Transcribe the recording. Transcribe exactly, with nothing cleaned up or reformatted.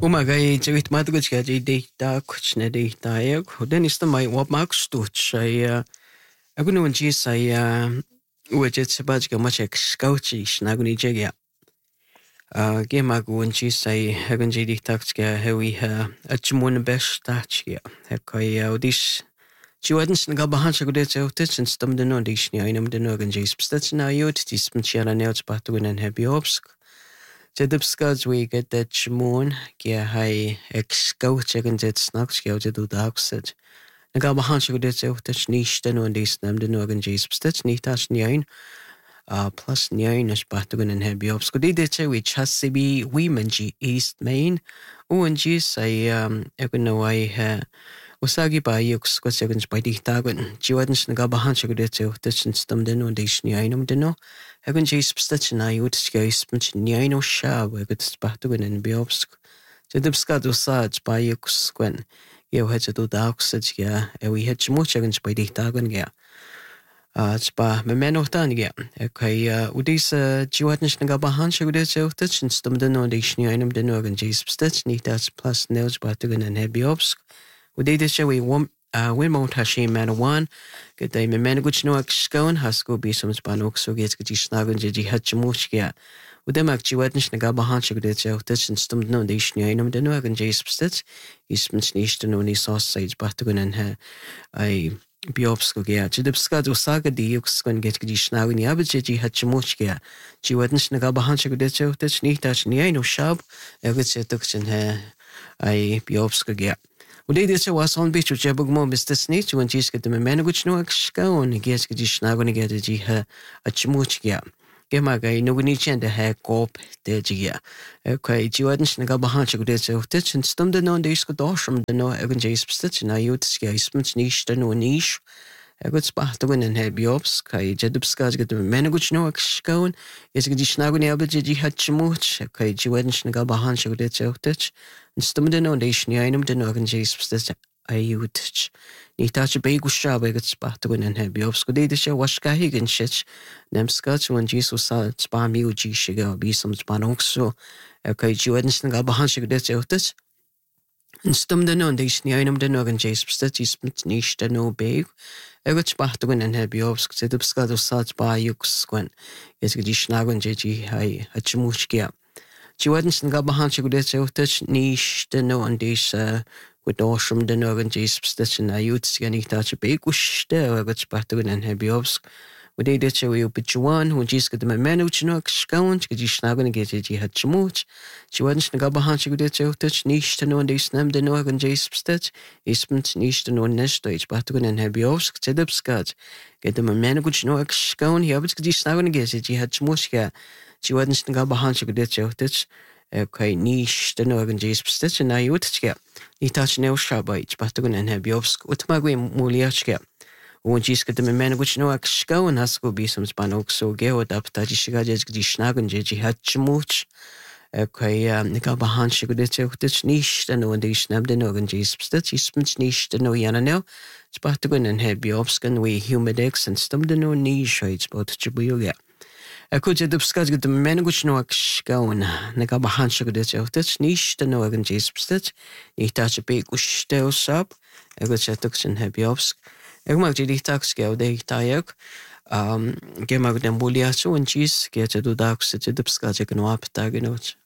Umaga jawit madrugachga jidita kuchna dita yak hudan istamai wap makstuch ay agunu wanjis ay wajet sabajga machak skauchi snaguni jagya gemagu wanjis ay hagun jidita kuchga hewi achmun bestachga hekai udis Jiwaden snaga bahan shagudet zautet en stam de no dishni ainam de no ganjis pstats na yot tis mchiala neots batugun en hebiobsk Jadubskaz we get that chmoon, kia hai ex coach and jet snacks, kia to do dark set. Nagabahan should it out touch niche the no dis nam the Norgan Jays, stitch ni touch nine, uh, plus nine as batugan and heavy obs. Could it which has to be women G East Main, oh and G's I um, I know I ha. Usagi ba yux ko seconds by the tagon. Jiwadens nagabahan should it out touch and stum the no dish ni ainum de no. Hagun jay spstach na yut skais punch nyaino sha we gut spatugun en biobsk. Jadubska do saj ba yux quen. Yo het do daxaj ya e we het chmochagens by the tagon ya. Ah spa me menohtan ya. Okay udis jiwadens nagabahan should it out touch and stum the no dish ni ainum de no gan jay spstach ni tas plus nails batugun en biobsk. Udai de show we wom Uh, when Mount Hashim Manawan, good day, me menaguch no axcone, Hasko be some spanok, so gets good snagun, Jiji Hatchamuchia. With them actually wetnish Nagabahan Shagret out this and stummed no dish neanum de no and Jays Stitch, Eastman's niche to no ni sausage, Batagun and her. I biobskogia. Chidipskad Usaga di Yuxkan get good snagun Yabiji Hatchamuchia. She wetnish Nagabahan Shagret out this neat touch niano shab, Evits in her. I biobskogia. Udai desa was on beach which abog mo business needs when she's get the menaguch no axka on gets get snagon get a jiha a chimuchia. Gemaga no winich and the hair cop de gia. Okay, Jiwaden Snagabahan Shagudets of Titch and stummed on the Iskodosham the no Evan Jays Stitch and I youth skies niche the no niche. A good spot to win and head biobs, Kai Jedubskaz get the menaguch no axka on is get snagon abaji had chimuch. Okay, Jiwaden Snagabahan Shagudets of Titch. And stummed on the Shnianum the Norgan Jays Stitch. I youth. Ni touch a big shab I got spot to win and head biobs. Could they the show wash Kahig and shit. Nem scotch when Jesus saw spam you G shiga be some spanok so. Okay, Jiwaden Snagabahan Shagudets of this. And stummed on the Shnianum the Norgan Jays Stitch is niche the no big. I got spot to win and head biobs. Set up scott of such by yux quen. Yes, good snagon jiji high a chimuchkia. Jiwaden Snagabahan Shagudets of touch niche the no on this uh with awesome the Norgan Jays Stitch and I youth getting touch a big wish there. I got spot to win and head biobs. With they did show you pitch one when she's got the menuch no scount, because she's not going to get it. She had too much. She wasn't Snagabahan Shagudets of touch niche to know they snam the Norgan Jays Stitch. He spent niche to know nest stage, but to win and head biobs. Set up scott. Get them a menuch no scount. He was because she's not going to get it. She had too much. She wasn't Snagabahan Shagudets of touch. Okay, niche the Norgan Jays Stitch and I would get. He touched no shabite, but to win and head biobs. What my way muliachka. When she's got the man which no axco and has go be some spanok so go up that she got just snagun jiji had chimuch. Okay, Nagabahan Shagudets of this niche the no and they snapped the Norgan Jays Stitch. He spent niche the no yana now. It's about to go and head biobscan way humidex and stummed the no niche it's about Chibuya. I could have discussed with the man which no axco and Nagabahan Shagudets of this niche the Norgan Jays Stitch. He touched a big wish tail sub. I got set and head biobsk. Ik mag die taxgeld de tayak. Um, ik mag de mulia zo en cheese. Get to do dags. Het is de pskatje kan op tagen.